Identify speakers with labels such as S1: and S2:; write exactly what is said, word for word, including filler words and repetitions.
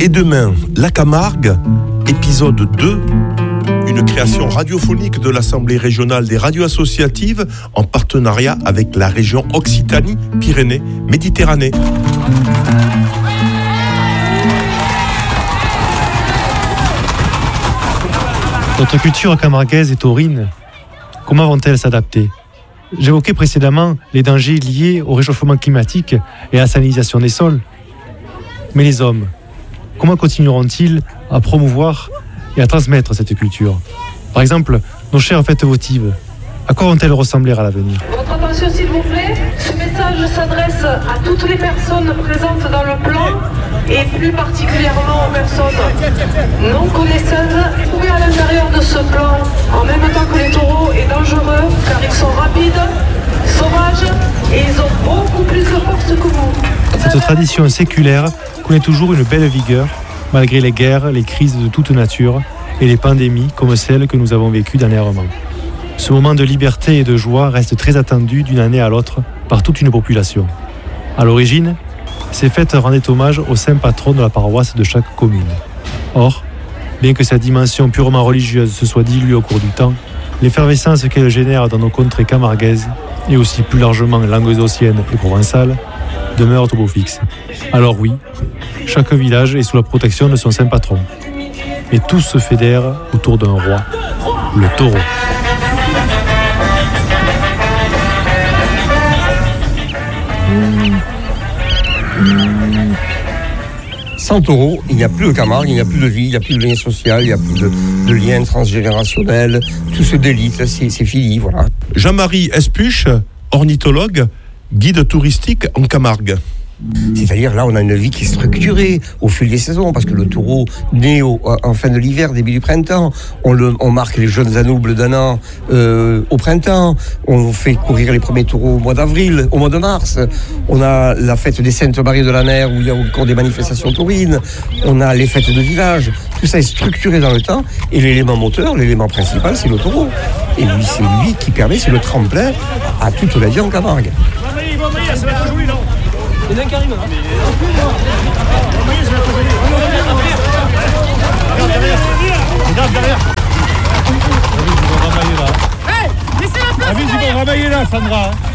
S1: Et demain, la Camargue, épisode deux, une création radiophonique de l'Assemblée régionale des radios associatives en partenariat avec la région Occitanie-Pyrénées-Méditerranée.
S2: Notre culture camarguaise et taurine, comment vont-elles s'adapter ? J'évoquais précédemment les dangers liés au réchauffement climatique et à la salinisation des sols. Mais les hommes, comment continueront-ils à promouvoir et à transmettre cette culture ? Par exemple, nos chères fêtes votives, à quoi vont-elles ressembler à l'avenir ?
S3: Votre attention s'il vous plaît, ce message s'adresse à toutes les personnes présentes dans le plan et plus particulièrement aux personnes non connaisseuses. Trouver à l'intérieur de ce plan, en même temps que les taureaux, est dangereux car ils sont rapides, sauvages et ils ont beaucoup plus de force que vous.
S2: Cette tradition séculaire connaît toujours une belle vigueur, malgré les guerres, les crises de toute nature et les pandémies comme celles que nous avons vécues dernièrement. Ce moment de liberté et de joie reste très attendu d'une année à l'autre par toute une population. À l'origine, ces fêtes rendaient hommage au saint patron de la paroisse de chaque commune. Or, bien que sa dimension purement religieuse se soit diluée au cours du temps, l'effervescence qu'elle génère dans nos contrées camarguaises, et aussi plus largement languedociennes et provençales, demeure au beau fixe. Alors oui, chaque village est sous la protection de son saint patron. Et tous se fédèrent autour d'un roi, le taureau.
S4: Sans taureau, il n'y a plus de Camargue, il n'y a plus de vie, il n'y a plus de lien social, il n'y a plus de, de lien transgénérationnel. Tout se délite, c'est, c'est fini, voilà.
S1: Jean-Marie Espuche, ornithologue, guide touristique en Camargue.
S4: C'est-à-dire là on a une vie qui est structurée au fil des saisons, parce que le taureau naît au, en fin de l'hiver, début du printemps, on, le, on marque les jeunes anoubles d'un an euh, au printemps, on fait courir les premiers taureaux au mois d'avril, au mois de mars, on a la fête des Saintes Maries de la Mer où il y a encore des manifestations taurines, on a les fêtes de village, tout ça est structuré dans le temps, et l'élément moteur, l'élément principal c'est le taureau, et lui c'est lui qui permet, c'est le tremplin à toute la vie en Camargue.
S5: Il y en a un qui arrive. Regarde derrière. Hey, laissez la place. Ah oui, ils vont ramailler là, Sandra.